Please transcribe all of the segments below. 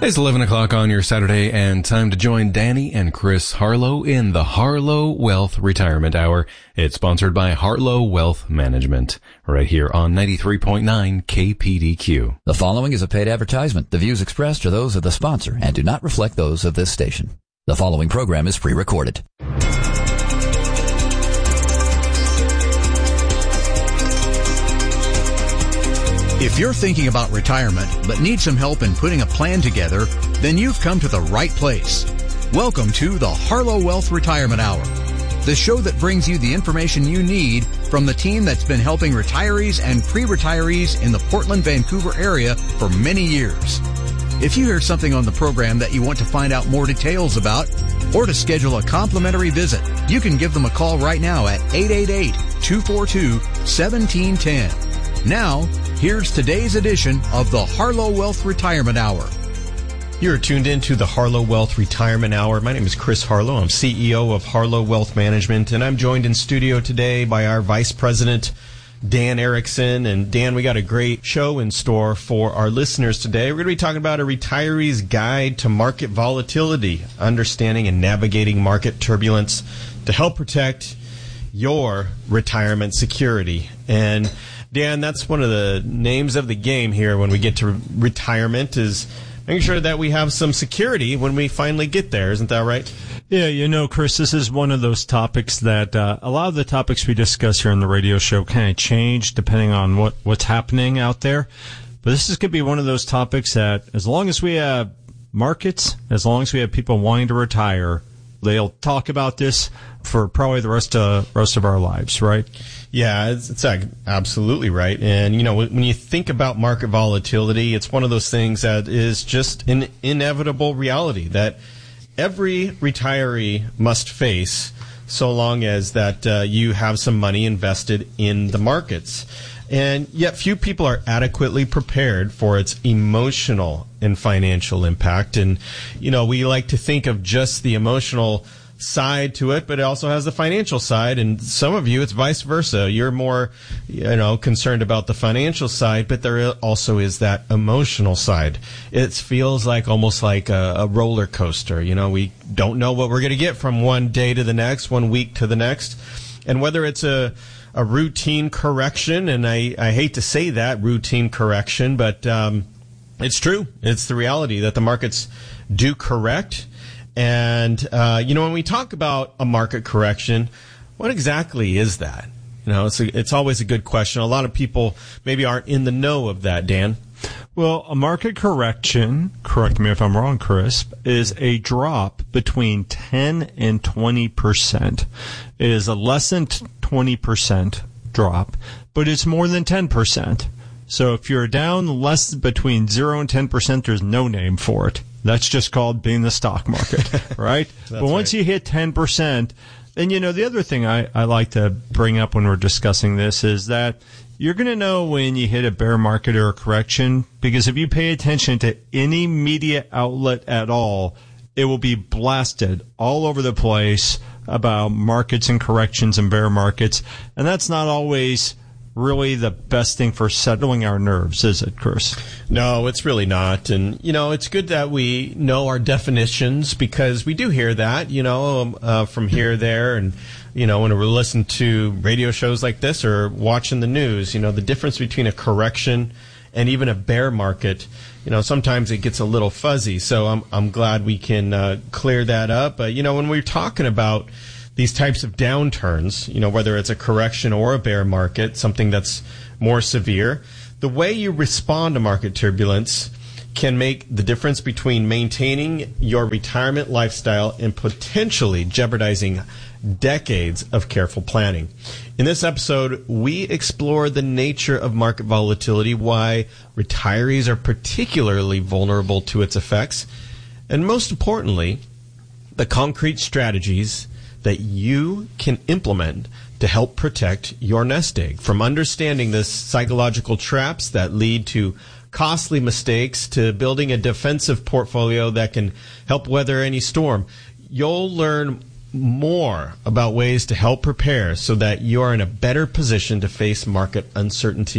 It's 11 o'clock on your Saturday, and time to join Danny and Chris Harlow in the Harlow Wealth Retirement Hour. It's sponsored by Harlow Wealth Management, right here on 93.9 KPDQ. The following is a paid advertisement. The views expressed are those of the sponsor and do not reflect those of this station. The following program is pre-recorded. If you're thinking about retirement but need some help in putting a plan together, then you've come to the right place. Welcome to the Harlow Wealth Retirement Hour, the show that brings you the information you need from the team that's been helping retirees and pre-retirees in the Portland, Vancouver area for many years. If you hear something on the program that you want to find out more details about or to schedule a complimentary visit, you can give them a call right now at 888-242-1710. Now, here's today's edition of the Harlow Wealth Retirement Hour. You're tuned in to the Harlow Wealth Retirement Hour. My name is Chris Harlow. I'm CEO of Harlow Wealth Management, and I'm joined in studio today by our Vice President, Dan Erickson. And Dan, we got a great show in store for our listeners today. We're going to be talking about a retiree's guide to market volatility, understanding and navigating market turbulence to help protect your retirement security. And Dan, that's one of the names of the game here when we get to retirement, is making sure that we have some security when we finally get there. Isn't that right? Yeah, you know, Chris, this is one of those topics that a lot of the topics we discuss here on the radio show kind of change depending on what's happening out there. But this is going to be one of those topics that as long as we have markets, as long as we have people wanting to retire, they'll talk about this for probably the rest of our lives, right? Yeah, it's absolutely right. And, you know, when you think about market volatility, it's one of those things that is just an inevitable reality that every retiree must face so long as that you have some money invested in the markets. And yet few people are adequately prepared for its emotional and financial impact. And, you know, we like to think of just the emotional side to it, but it also has the financial side, and some of you it's vice versa. You're more, you know, concerned about the financial side, but there also is that emotional side. It feels like almost like a roller coaster. You know, we don't know what we're going to get from one day to the next, 1 week to the next, and whether it's a routine correction, and I hate to say that, routine correction, but it's true. It's the reality that the markets do correct. And, you know, when we talk about a market correction, what exactly is that? You know, it's always a good question. A lot of people maybe aren't in the know of that, Dan. Well, a market correction, correct me if I'm wrong, Chris, is a drop between 10 and 20%. It is a less than 20% drop, but it's more than 10%. So if you're down less between 0 and 10%, there's no name for it. That's just called being the stock market, right? But once you hit 10%, then, you know, the other thing I like to bring up when we're discussing this is that you're going to know when you hit a bear market or a correction, because if you pay attention to any media outlet at all, it will be blasted all over the place about markets and corrections and bear markets. And that's not always really the best thing for settling our nerves, is it, Chris? No, it's really not. And, you know, it's good that we know our definitions, because we do hear that, you know, from here, there, and, you know, when we listen to radio shows like this or watching the news, you know, the difference between a correction and even a bear market, you know, sometimes it gets a little fuzzy. So I'm glad we can clear that up. You know, when we're talking about these types of downturns, you know, whether it's a correction or a bear market, something that's more severe, the way you respond to market turbulence can make the difference between maintaining your retirement lifestyle and potentially jeopardizing decades of careful planning. In this episode, we explore the nature of market volatility, why retirees are particularly vulnerable to its effects, and most importantly, the concrete strategies that you can implement to help protect your nest egg from understanding the psychological traps that lead to costly mistakes to building a defensive portfolio that can help weather any storm. You'll learn more about ways to help prepare so that you are in a better position to face market uncertainty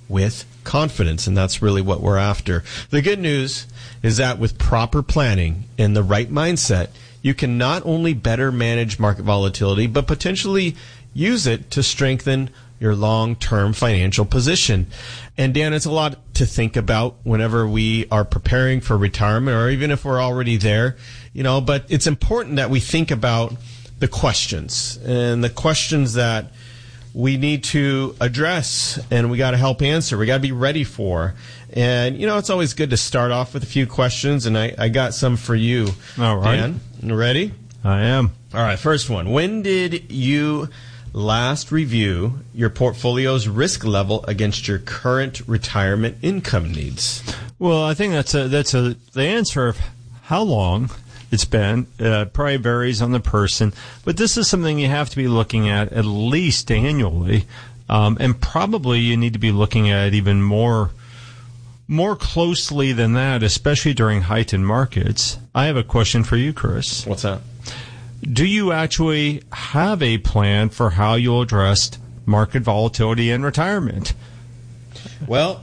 with confidence, and that's really what we're after. The good news is that with proper planning and the right mindset, you can not only better manage market volatility, but potentially use it to strengthen your long-term financial position. And Dan, it's a lot to think about whenever we are preparing for retirement, or even if we're already there, but it's important that we think about the questions that we need to address, and we got to help answer. We got to be ready for. And, it's always good to start off with a few questions, and I got some for you. All right. Dan, you ready? I am. All right, first one. When did you last review your portfolio's risk level against your current retirement income needs? Well, I think the answer of how long it's been probably varies on the person, but this is something you have to be looking at least annually, and probably you need to be looking at it even more closely than that, especially during heightened markets. I have a question for you, Chris. What's that? Do you actually have a plan for how you'll address market volatility in retirement? Well,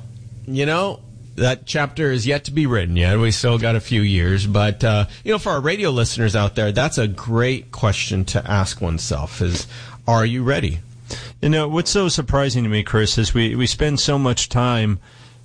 that chapter is yet to be written yet. We still got a few years. But, for our radio listeners out there, that's a great question to ask oneself is, are you ready? What's so surprising to me, Chris, is we spend so much time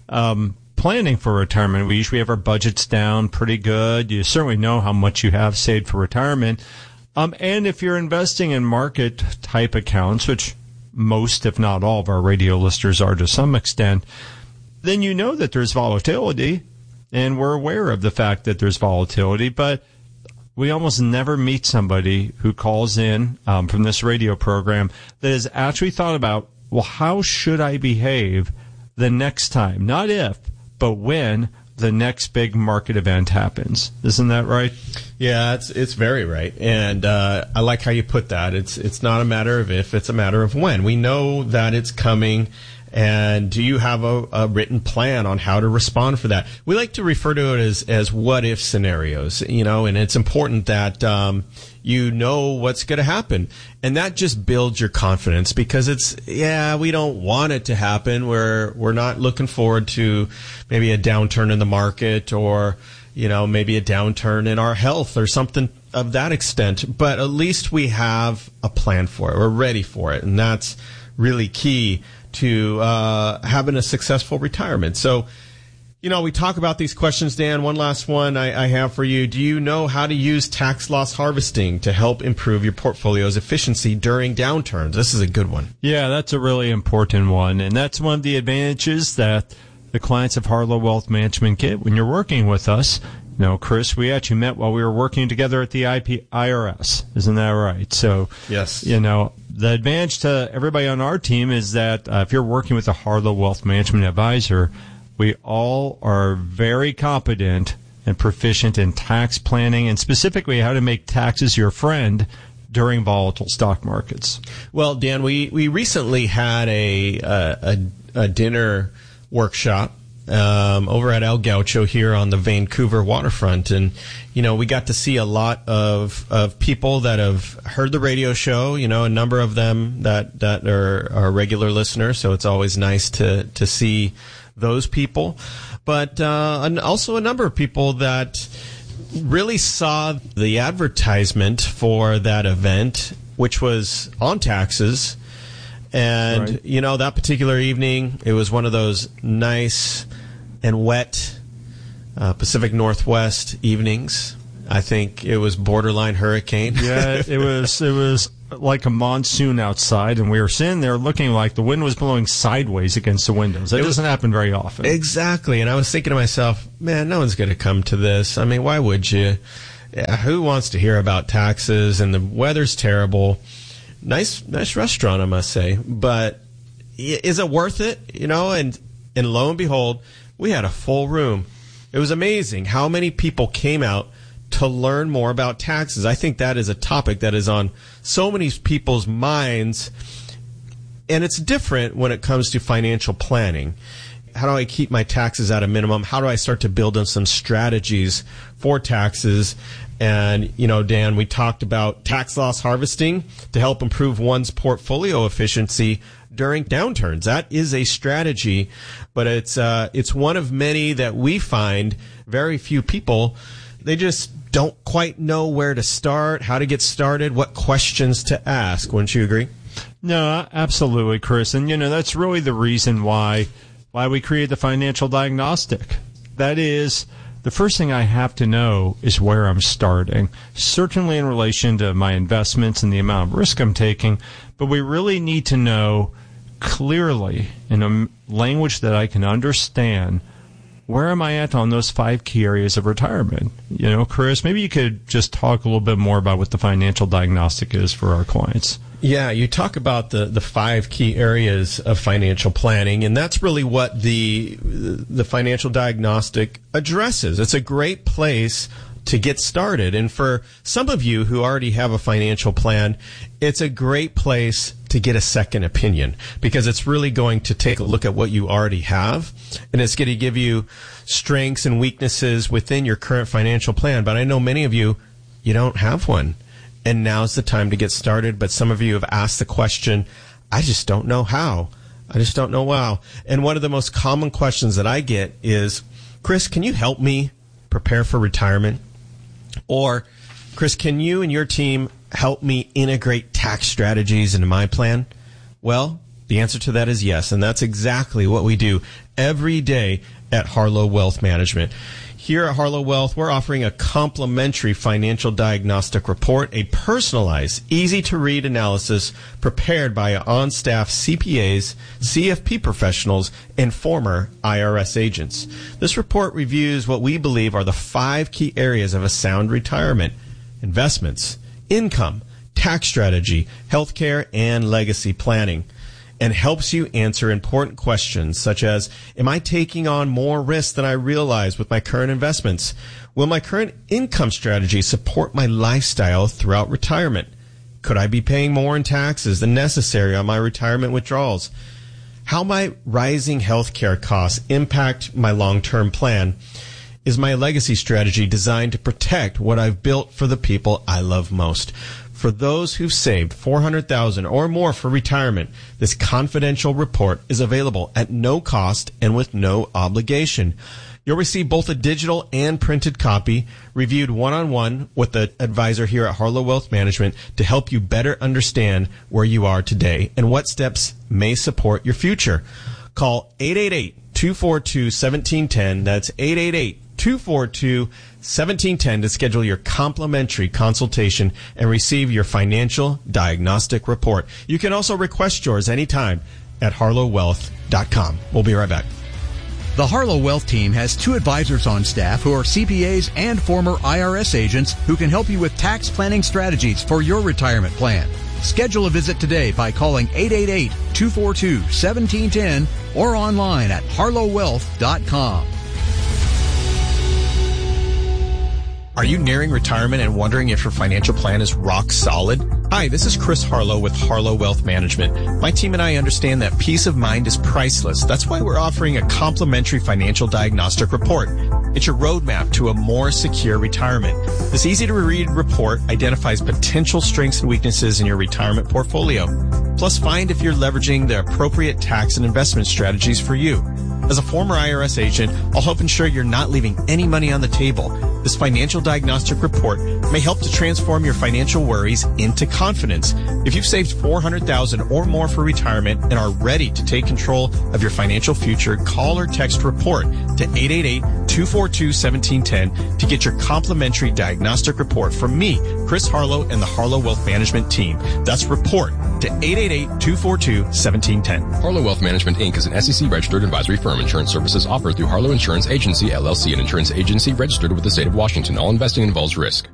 planning for retirement. We usually have our budgets down pretty good. You certainly know how much you have saved for retirement. And if you're investing in market type accounts, which most, if not all, of our radio listeners are to some extent, then you know that there's volatility, and we're aware of the fact that there's volatility, but we almost never meet somebody who calls in from this radio program that has actually thought about, well, how should I behave the next time? Not if, but when the next big market event happens. Isn't that right? Yeah, it's very right. And I like how you put that. It's not a matter of if, it's a matter of when. We know that it's coming. And do you have a written plan on how to respond for that? We like to refer to it as what-if scenarios, and it's important that you know what's going to happen. And that just builds your confidence because we don't want it to happen. We're not looking forward to maybe a downturn in the market or, maybe a downturn in our health or something of that extent. But at least we have a plan for it. We're ready for it. And that's really key to having a successful retirement. So, we talk about these questions, Dan. One last one I have for you. Do you know how to use tax loss harvesting to help improve your portfolio's efficiency during downturns? This is a good one. Yeah, that's a really important one. And that's one of the advantages that the clients of Harlow Wealth Management get when you're working with us. Chris, we actually met while we were working together at the IRS. Isn't that right? So, yes. The advantage to everybody on our team is that if you're working with a Harlow Wealth Management advisor, we all are very competent and proficient in tax planning and specifically how to make taxes your friend during volatile stock markets. Well, Dan, we recently had a dinner workshop over at El Gaucho here on the Vancouver waterfront. And, we got to see a lot of people that have heard the radio show, a number of them that are regular listeners. So it's always nice to see those people. But and also a number of people that really saw the advertisement for that event, which was on taxes. And, right. That particular evening, it was one of those nice and wet Pacific Northwest evenings. I think it was borderline hurricane. Yeah, it was like a monsoon outside, and we were sitting there looking like the wind was blowing sideways against the windows. That doesn't happen very often. Exactly, and I was thinking to myself, man, no one's going to come to this. I mean, why would you? Who wants to hear about taxes? And the weather's terrible. Nice restaurant, I must say. But is it worth it? And lo and behold, we had a full room. It was amazing how many people came out to learn more about taxes. I think that is a topic that is on so many people's minds, and it's different when it comes to financial planning. How do I keep my taxes at a minimum? How do I start to build in some strategies for taxes? And, Dan, we talked about tax loss harvesting to help improve one's portfolio efficiency during downturns. That is a strategy, but it's one of many that we find very few people, they just don't quite know where to start, how to get started, what questions to ask. Wouldn't you agree? No, absolutely, Chris. And, that's really the reason why we created the financial diagnostic. That is, the first thing I have to know is where I'm starting, certainly in relation to my investments and the amount of risk I'm taking, but we really need to know clearly in a language that I can understand, where am I at on those 5 key areas of retirement? Chris, maybe you could just talk a little bit more about what the financial diagnostic is for our clients. Yeah, you talk about the 5 key areas of financial planning, and that's really what the financial diagnostic addresses. It's a great place to get started. And for some of you who already have a financial plan, it's a great place to get a second opinion, because it's really going to take a look at what you already have, and it's going to give you strengths and weaknesses within your current financial plan. But I know many of you don't have one, and now's the time to get started. But some of you have asked the question, I just don't know how. I just don't know how. And one of the most common questions that I get is, Chris, can you help me prepare for retirement? Or, Chris, can you and your team help me integrate tax strategies into my plan? Well, the answer to that is yes, and that's exactly what we do every day at Harlow Wealth Management. Here at Harlow Wealth, we're offering a complimentary financial diagnostic report, a personalized, easy-to-read analysis prepared by on-staff CPAs, CFP professionals, and former IRS agents. This report reviews what we believe are the 5 key areas of a sound retirement: investments, income, tax strategy, healthcare, and legacy planning, and helps you answer important questions such as, am I taking on more risk than I realize with my current investments? Will my current income strategy support my lifestyle throughout retirement? Could I be paying more in taxes than necessary on my retirement withdrawals? How might rising healthcare costs impact my long-term plan? Is my legacy strategy designed to protect what I've built for the people I love most? For those who've saved $400,000 or more for retirement, this confidential report is available at no cost and with no obligation. You'll receive both a digital and printed copy, reviewed one-on-one with the advisor here at Harlow Wealth Management to help you better understand where you are today and what steps may support your future. Call 888-242-1710. That's 888-242-1710 to schedule your complimentary consultation and receive your financial diagnostic report. You can also request yours anytime at harlowwealth.com. We'll be right back. The Harlow Wealth team has 2 advisors on staff who are CPAs and former IRS agents who can help you with tax planning strategies for your retirement plan. Schedule a visit today by calling 888-242-1710 or online at harlowwealth.com. Are you nearing retirement and wondering if your financial plan is rock solid? Hi, this is Chris Harlow with Harlow Wealth Management. My team and I understand that peace of mind is priceless. That's why we're offering a complimentary financial diagnostic report. It's your roadmap to a more secure retirement. This easy-to-read report identifies potential strengths and weaknesses in your retirement portfolio. Plus, find if you're leveraging the appropriate tax and investment strategies for you. As a former IRS agent, I'll help ensure you're not leaving any money on the table. This financial diagnostic report may help to transform your financial worries into confidence. If you've saved $400,000 or more for retirement and are ready to take control of your financial future, call or text REPORT to 888-242-1710 to get your complimentary diagnostic report from me, Chris Harlow, and the Harlow Wealth Management team. That's REPORT to 888-242-1710. Harlow Wealth Management, Inc. is an SEC-registered advisory firm. Insurance services offered through Harlow Insurance Agency, LLC, an insurance agency registered with the state of Washington. All investing involves risk.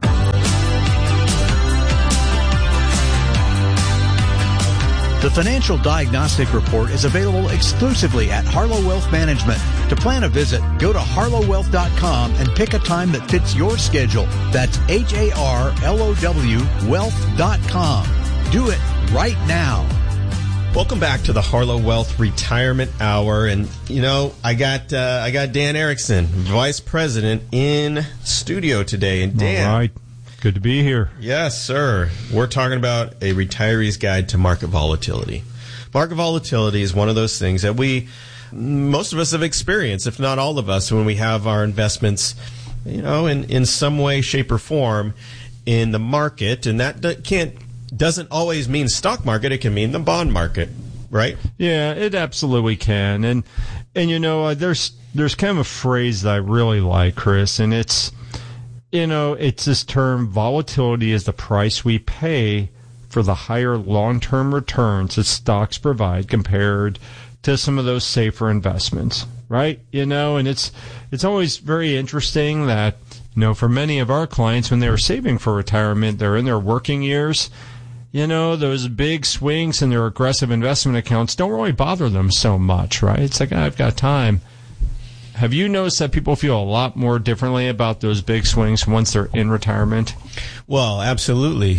The Financial Diagnostic Report is available exclusively at Harlow Wealth Management. To plan a visit, go to harlowwealth.com and pick a time that fits your schedule. That's HARLOW wealth.com. Do it right now. Welcome back to the Harlow Wealth Retirement Hour, and I got Dan Erickson, Vice President, in studio today. And Dan, all right, good to be here. Yes, sir. We're talking about a retiree's guide to market volatility. market volatility is one of those things that most of us have experienced, if not all of us, when we have our investments, in some way, shape, or form in the market. And that doesn't always mean stock market. It can mean the bond market, right? Yeah, it absolutely can. And there's kind of a phrase that I really like, Chris, and it's this term, volatility is the price we pay for the higher long-term returns that stocks provide compared to some of those safer investments, right? And it's always very interesting that, for many of our clients, when they're saving for retirement, they're in their working years, those big swings in their aggressive investment accounts don't really bother them so much, right? It's like, I've got time. Have you noticed that people feel a lot more differently about those big swings once they're in retirement? Well, absolutely.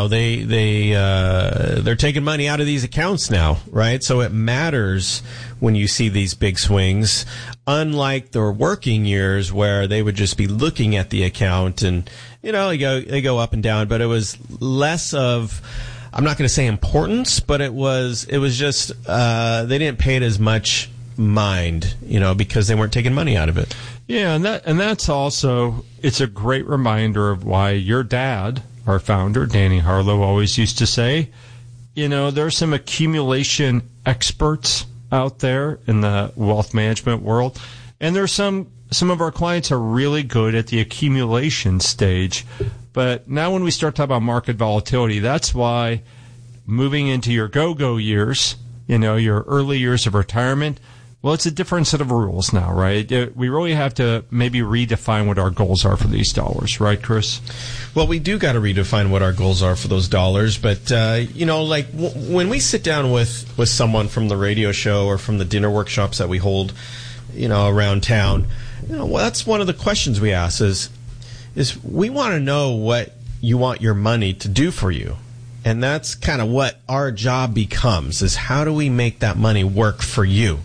They're taking money out of these accounts now, right? So it matters when you see these big swings, unlike their working years where they would just be looking at the account and, they go up and down, but it was less of, I'm not going to say importance, but it was just, they didn't pay it as much mind, because they weren't taking money out of it. Yeah, and that's also, it's a great reminder of why your dad, our founder, Danny Harlow, always used to say, there's some accumulation experts out there in the wealth management world, and there's some of our clients are really good at the accumulation stage. But now when we start talking about market volatility, that's why moving into your go-go years, your early years of retirement, well, it's a different set of rules now, right? We really have to maybe redefine what our goals are for these dollars, right, Chris? Well, we do got to redefine what our goals are for those dollars. But, when we sit down with someone from the radio show or from the dinner workshops that we hold, around town, that's one of the questions we ask is we want to know what you want your money to do for you. And that's kind of what our job becomes, is how do we make that money work for you?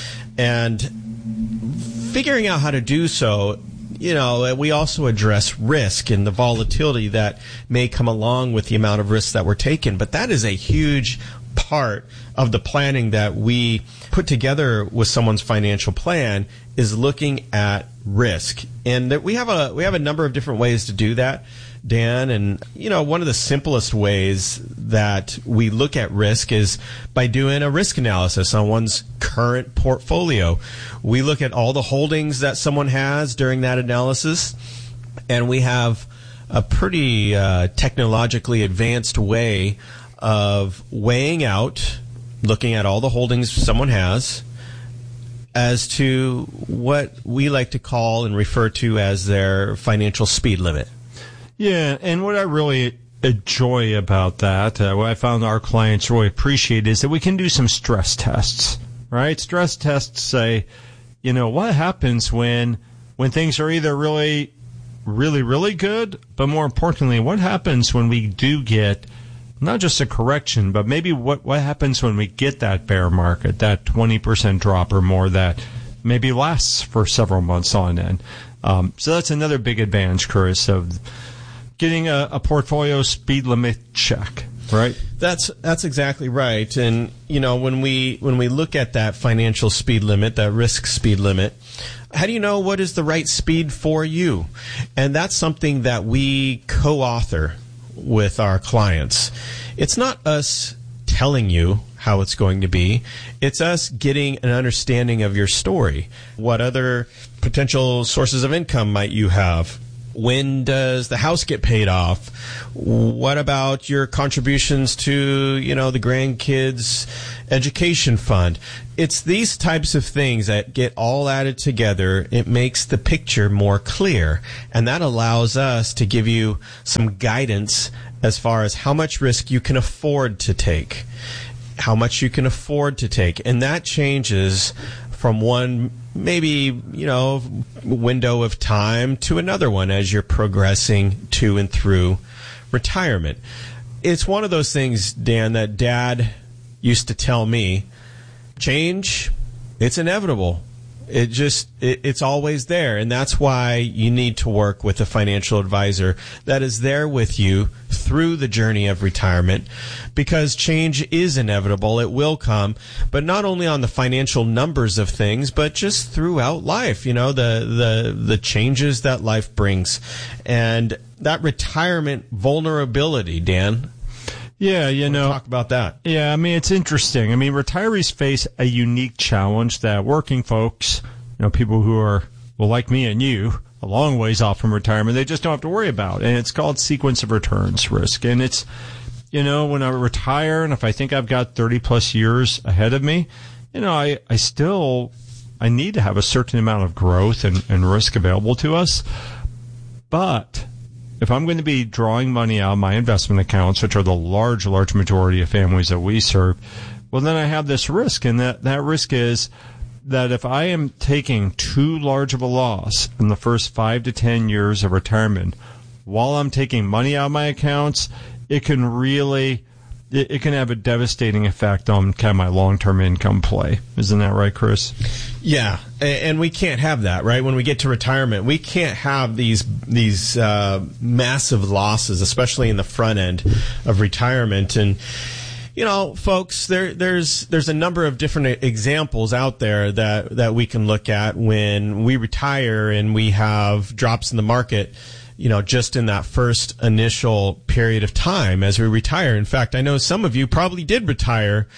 And figuring out how to do so, we also address risk and the volatility that may come along with the amount of risks that we're taking. But that is a huge part of the planning that we put together with someone's financial plan, is looking at risk. And that we have a number of different ways to do that, Dan. And, one of the simplest ways that we look at risk is by doing a risk analysis on one's current portfolio. We look at all the holdings that someone has during that analysis, and we have a pretty technologically advanced way of weighing out, looking at all the holdings someone has, as to what we like to call and refer to as their financial speed limit. Yeah, and what I really enjoy about that, what I found our clients really appreciate, is that we can do some stress tests, right? Stress tests say, what happens when things are either really, really, really good, but more importantly, what happens when we do get not just a correction, but maybe what happens when we get that bear market, that 20% drop or more that maybe lasts for several months on end. So that's another big advantage, Chris, of getting a portfolio speed limit check, right? That's exactly right. And when we look at that financial speed limit, that risk speed limit, how do you know what is the right speed for you? And that's something that we co-author with our clients. It's not us telling you how it's going to be. It's us getting an understanding of your story. What other potential sources of income might you have? When does the house get paid off? What about your contributions to, the grandkids' education fund? It's these types of things that get all added together. It makes the picture more clear, and that allows us to give you some guidance as far as how much risk you can afford to take, and that changes from one maybe, window of time to another one as you're progressing to and through retirement. It's one of those things, Dan, that Dad used to tell me, change, it's inevitable. It's always there. And that's why you need to work with a financial advisor that is there with you through the journey of retirement, because change is inevitable. It will come, but not only on the financial numbers of things, but just throughout life, the changes that life brings. And that retirement vulnerability, Dan. Yeah, talk about that. Yeah, it's interesting. Retirees face a unique challenge that working folks, people who are, like me and you, a long ways off from retirement, they just don't have to worry about. And it's called sequence of returns risk. And it's, when I retire and if I think I've got 30 plus years ahead of me, I need to have a certain amount of growth and risk available to us. But if I'm going to be drawing money out of my investment accounts, which are the large majority of families that we serve, well, then I have this risk. And that risk is that if I am taking too large of a loss in the first 5 to 10 years of retirement, while I'm taking money out of my accounts, it can have a devastating effect on kind of my long-term income play. Isn't that right, Chris? Yeah, and we can't have that, right? When we get to retirement, we can't have these massive losses, especially in the front end of retirement. And folks, there's a number of different examples out there that we can look at when we retire and we have drops in the market, just in that first initial period of time as we retire. In fact, I know some of you probably did retire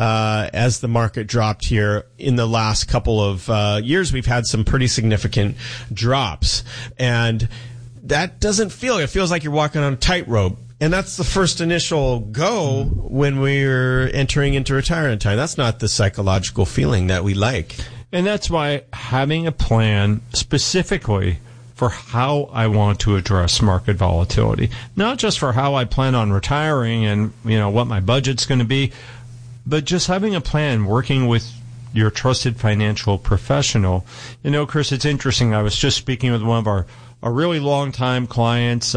as the market dropped here in the last couple of years. We've had some pretty significant drops, and that doesn't it feels like you're walking on a tightrope. And that's the first initial go when we're entering into retirement time. That's not the psychological feeling that we like. And that's why having a plan specifically for how I want to address market volatility, not just for how I plan on retiring and, what my budget's going to be, but just having a plan, working with your trusted financial professional. Chris, it's interesting. I was just speaking with one of our really long-time clients.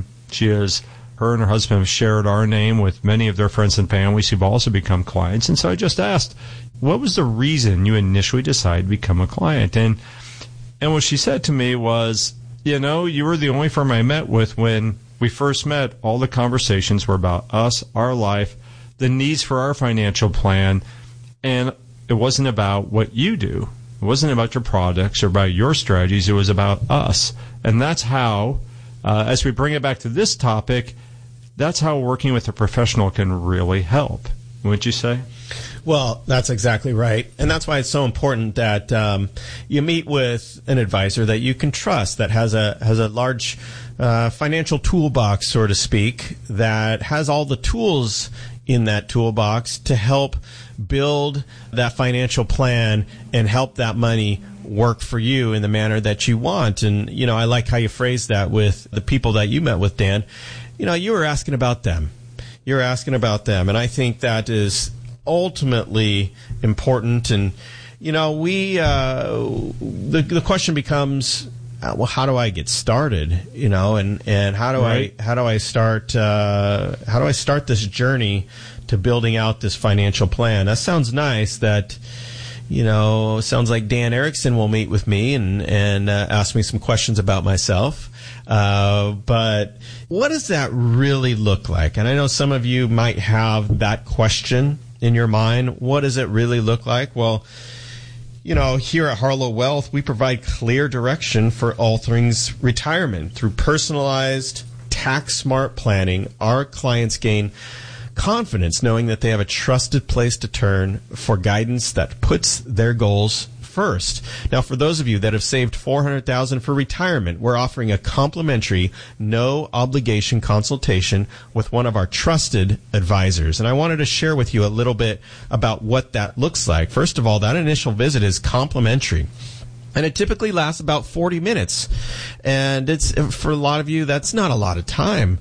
Her and her husband have shared our name with many of their friends and families who've also become clients. And so I just asked, what was the reason you initially decided to become a client? And what she said to me was, you were the only firm I met with when we first met. All the conversations were about us, our life, the needs for our financial plan. And it wasn't about what you do. It wasn't about your products or about your strategies. It was about us. And that's how, as we bring it back to this topic, that's how working with a professional can really help. Wouldn't you say? Well, that's exactly right. And that's why it's so important that you meet with an advisor that you can trust, that has a large financial toolbox, so to speak, that has all the tools in that toolbox to help build that financial plan and help that money work for you in the manner that you want. And, I like how you phrased that with the people that you met with, Dan. You were asking about them. You're asking about them. And I think that is ultimately important. And, the question becomes, well, how do I get started? And how do I start this journey to building out this financial plan? That sounds nice. That, sounds like Dan Erickson will meet with me and ask me some questions about myself. But what does that really look like? And I know some of you might have that question in your mind. What does it really look like? Well, here at Harlow Wealth, we provide clear direction for all things retirement. Through personalized, tax-smart planning, our clients gain confidence knowing that they have a trusted place to turn for guidance that puts their goals first. Now, for those of you that have saved $400,000 for retirement, we're offering a complimentary, no obligation consultation with one of our trusted advisors. And I wanted to share with you a little bit about what that looks like. First of all, that initial visit is complimentary. And it typically lasts about 40 minutes. And it's, for a lot of you, that's not a lot of time.